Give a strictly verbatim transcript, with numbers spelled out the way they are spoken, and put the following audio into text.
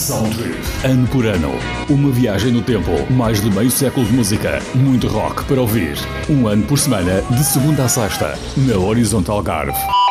Soundtrip. Ano por ano. Uma viagem no tempo. Mais de meio século de música. Muito rock para ouvir. Um ano por semana, de segunda a sexta. Na Horizontal Algarve.